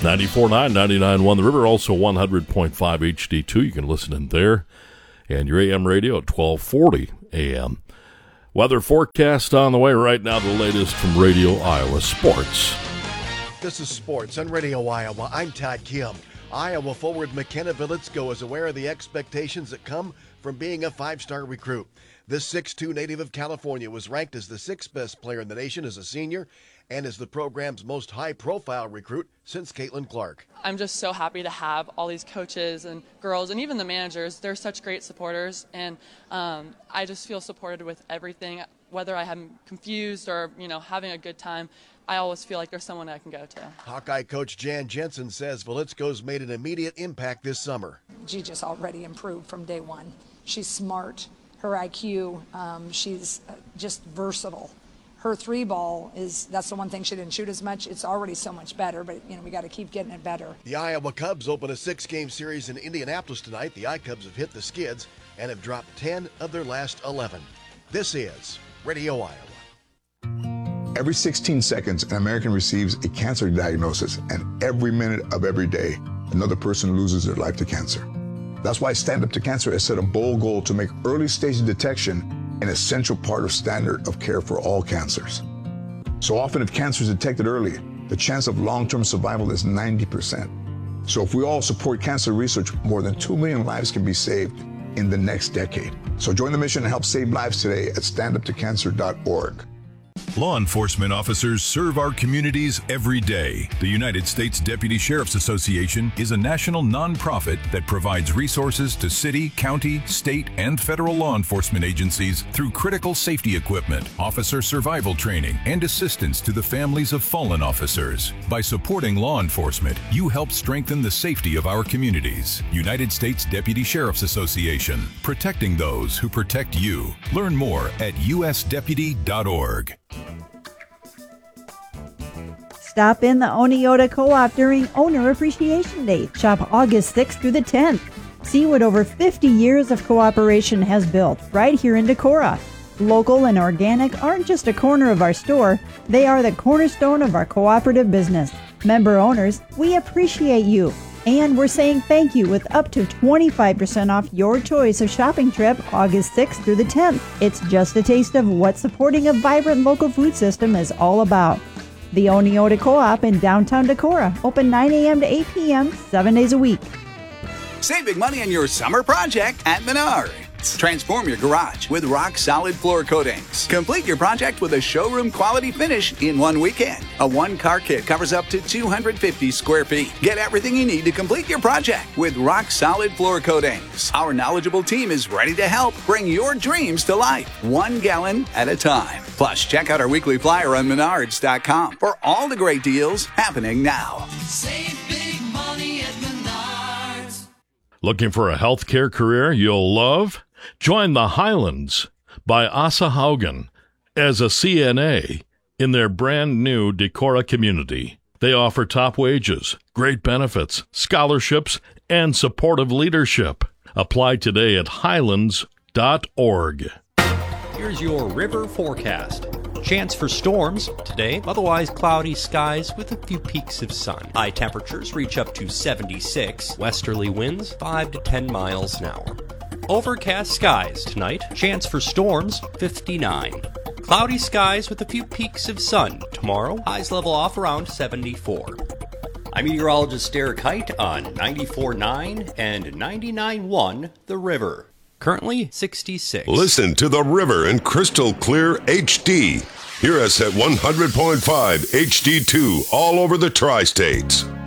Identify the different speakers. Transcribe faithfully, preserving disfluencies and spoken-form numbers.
Speaker 1: ninety-four point nine, ninety-nine point one The River, also one hundred point five H D two. You can listen in there. And your A M radio at twelve forty A M. Weather forecast on the way right now, the latest from Radio Iowa Sports.
Speaker 2: This is Sports on Radio Iowa. I'm Todd Kim. Iowa forward McKenna Vilitsko is aware of the expectations that come from being a five-star recruit. This six foot two native of California was ranked as the sixth best player in the nation as a senior and is the program's most high-profile recruit since Caitlin Clark.
Speaker 3: I'm just so happy to have all these coaches and girls and even the managers. They're such great supporters, and um, I just feel supported with everything. Whether I'm confused or, you know, having a good time, I always feel like there's someone I can go to.
Speaker 2: Hawkeye coach Jan Jensen says Vilitsko's made an immediate impact this summer.
Speaker 4: She just already improved from day one. She's smart. Her I Q, um, she's just versatile. Her three ball is, that's the one thing she didn't shoot as much. It's already so much better, but you know, we got to keep getting it better.
Speaker 2: The Iowa Cubs open a six-game series in Indianapolis tonight. The I-Cubs have hit the skids and have dropped ten of their last eleven. This is Radio Iowa.
Speaker 5: Every sixteen seconds, an American receives a cancer diagnosis, and every minute of every day, another person loses their life to cancer. That's why Stand Up to Cancer has set a bold goal to make early stage detection an essential part of standard of care for all cancers. So often, if cancer is detected early, the chance of long-term survival is ninety percent. So if we all support cancer research, more than two million lives can be saved in the next decade. So join the mission and help save lives today at stand up to cancer dot org.
Speaker 6: Law enforcement officers serve our communities every day. The United States Deputy Sheriff's Association is a national nonprofit that provides resources to city, county, state, and federal law enforcement agencies through critical safety equipment, officer survival training, and assistance to the families of fallen officers. By supporting law enforcement, you help strengthen the safety of our communities. United States Deputy Sheriff's Association, protecting those who protect you. Learn more at u s deputy dot org.
Speaker 7: Stop in the Oneota Co-op during Owner Appreciation Day. Shop August sixth through the tenth. See what over fifty years of cooperation has built right here in Decorah. Local and organic aren't just a corner of our store. They are the cornerstone of our cooperative business. Member owners, we appreciate you. And we're saying thank you with up to twenty-five percent off your choice of shopping trip August sixth through the tenth. It's just a taste of what supporting a vibrant local food system is all about. The Oneota Co-op in downtown Decorah, open nine a.m. to eight p.m., seven days a week.
Speaker 8: Save big money on your summer project at Menards. Transform your garage with rock-solid floor coatings. Complete your project with a showroom-quality finish in one weekend. A one-car kit covers up to two hundred fifty square feet. Get everything you need to complete your project with rock-solid floor coatings. Our knowledgeable team is ready to help bring your dreams to life, one gallon at a time. Plus, check out our weekly flyer on menards dot com for all the great deals happening now.
Speaker 9: Save big money at Menards.
Speaker 1: Looking for a healthcare career you'll love? Join the Highlands by Asa Haugen as a C N A in their brand new Decorah community. They offer top wages, great benefits, scholarships, and supportive leadership. Apply today at highlands dot org.
Speaker 10: Here's your river forecast. Chance for storms today, otherwise cloudy skies with a few peaks of sun. High temperatures reach up to seventy-six, westerly winds five to ten miles an hour. Overcast skies tonight, chance for storms fifty-nine. Cloudy skies with a few peaks of sun tomorrow, highs level off around seventy-four. I'm meteorologist Derek Height on ninety-four point nine and ninety-nine point one The River. Currently sixty-six.
Speaker 11: Listen to The River in crystal clear H D. Hear us at one hundred point five H D two all over the tri-states.